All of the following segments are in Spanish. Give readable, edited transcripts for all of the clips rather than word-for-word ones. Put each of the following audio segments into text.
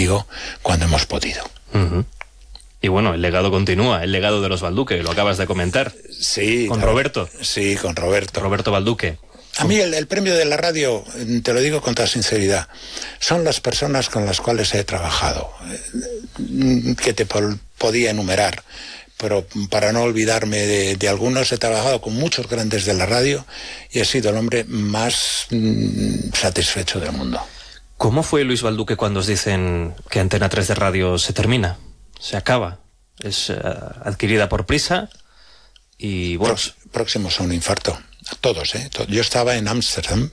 conmigo cuando hemos podido. Uh-huh. Y bueno, el legado continúa, el legado de los Balduque, lo acabas de comentar. Sí. ¿Con Roberto? Sí, con Roberto. Roberto Balduque. A mí el premio de la radio, te lo digo con toda sinceridad, son las personas con las cuales he trabajado, que te podía enumerar, pero para no olvidarme de algunos, he trabajado con muchos grandes de la radio y he sido el hombre más satisfecho del mundo. ¿Cómo fue, Luis Balduque, cuando os dicen que Antena 3 de Radio se termina, se acaba, es adquirida por Prisa y bueno... Próximos a un infarto, todos, ¿eh? Yo estaba en Ámsterdam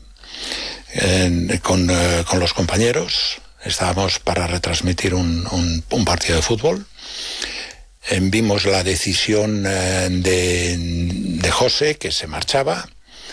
con los compañeros, estábamos para retransmitir un partido de fútbol. Vimos la decisión de José, que se marchaba,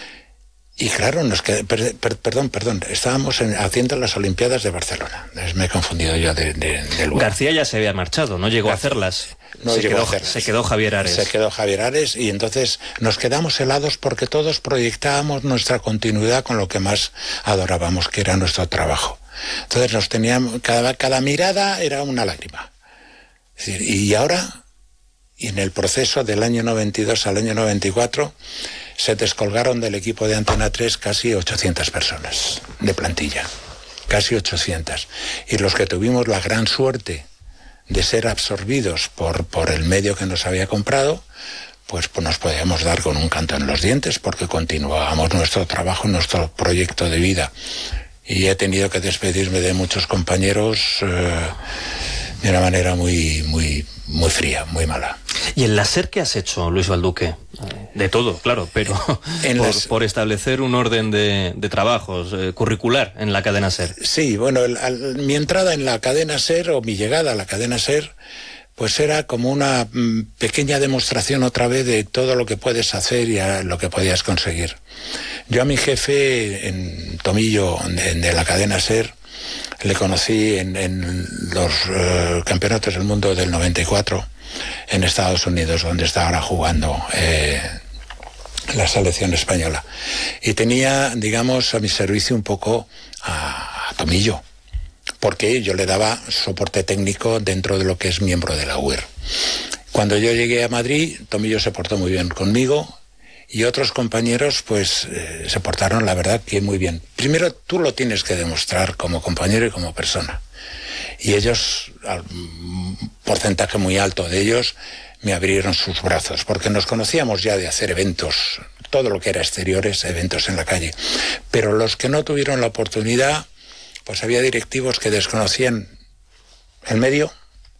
y claro, perdón, estábamos haciendo las Olimpiadas de Barcelona. Me he confundido yo de lugar. García ya se había marchado, no llegó a hacerlas. Se quedó Javier Ares. Se quedó Javier Ares y entonces nos quedamos helados porque todos proyectábamos nuestra continuidad con lo que más adorábamos, que era nuestro trabajo. Entonces nos teníamos, cada mirada era una lágrima. Es decir, y ahora, y en el proceso del año 92 al año 94, se descolgaron del equipo de Antena 3 casi 800 personas de plantilla, casi 800. Y los que tuvimos la gran suerte de ser absorbidos por el medio que nos había comprado, pues nos podíamos dar con un canto en los dientes porque continuábamos nuestro trabajo, nuestro proyecto de vida. Y he tenido que despedirme de muchos compañeros de una manera muy fría, muy mala. ¿Y el láser qué has hecho, Luis Balduque? De todo, claro, pero por establecer un orden de trabajos curricular en la cadena SER. Sí, bueno, mi entrada en la cadena SER, o mi llegada a la cadena SER, pues era como una pequeña demostración otra vez de todo lo que puedes hacer y a lo que podías conseguir. Yo a mi jefe, en Tomillo, de la cadena SER, le conocí en los campeonatos del mundo del 94 en Estados Unidos, donde está ahora jugando la selección española. Y tenía, digamos, a mi servicio un poco a Tomillo, porque yo le daba soporte técnico dentro de lo que es miembro de la UER. Cuando yo llegué a Madrid, Tomillo se portó muy bien conmigo, y otros compañeros pues se portaron, la verdad, que muy bien. Primero tú lo tienes que demostrar como compañero y como persona. Y ellos, un porcentaje muy alto de ellos, me abrieron sus brazos, porque nos conocíamos ya de hacer eventos, todo lo que era exteriores, eventos en la calle. Pero los que no tuvieron la oportunidad, pues había directivos que desconocían el medio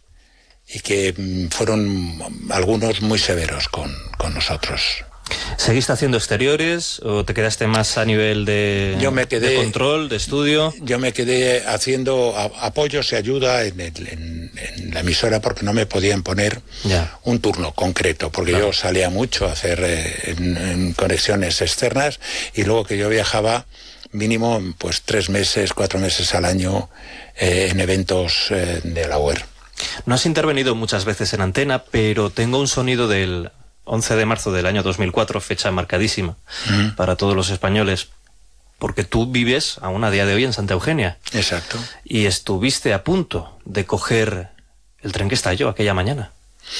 y que fueron algunos muy severos con nosotros. ¿Seguiste haciendo exteriores o te quedaste más a nivel de control, de estudio? Yo me quedé haciendo apoyos y ayuda en la emisora porque no me podían poner un turno concreto, porque yo salía mucho a hacer en conexiones externas y luego que yo viajaba mínimo pues 3 meses, 4 meses al año en eventos de la UER. No has intervenido muchas veces en antena, pero tengo un sonido del 11 de marzo del año 2004, fecha marcadísima para todos los españoles, porque tú vives aún a día de hoy en Santa Eugenia. Exacto. Y estuviste a punto de coger el tren que estalló aquella mañana.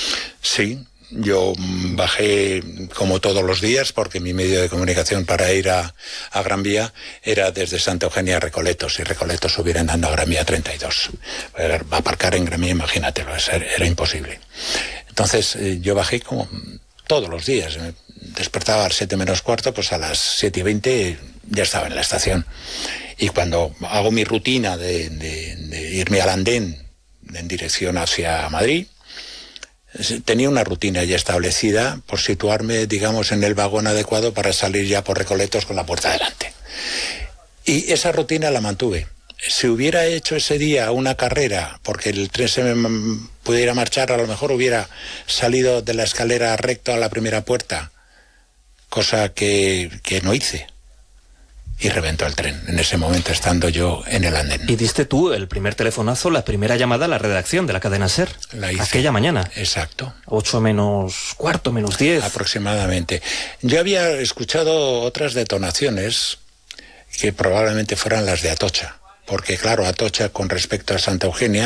Sí, yo bajé como todos los días, porque mi medio de comunicación para ir a Gran Vía era desde Santa Eugenia a Recoletos, y Recoletos hubieran andado a Gran Vía 32. Aparcar en Gran Vía, imagínatelo, era imposible. Entonces yo bajé como todos los días, me despertaba a las 7 menos cuarto, pues a las 7:20 ya estaba en la estación. Y cuando hago mi rutina de irme al andén en dirección hacia Madrid, tenía una rutina ya establecida por situarme, digamos, en el vagón adecuado para salir ya por Recoletos con la puerta delante. Y esa rutina la mantuve. Si hubiera hecho ese día una carrera, porque el tren se me pudiera marchar, a lo mejor hubiera salido de la escalera recto a la primera puerta, cosa que no hice. Y reventó el tren, en ese momento estando yo en el andén. ¿Y diste tú el primer telefonazo, la primera llamada a la redacción de la cadena SER? La hice. Aquella mañana. Exacto. 8 menos cuarto, menos 10. Aproximadamente. Yo había escuchado otras detonaciones que probablemente fueran las de Atocha, porque claro, Atocha con respecto a Santa Eugenia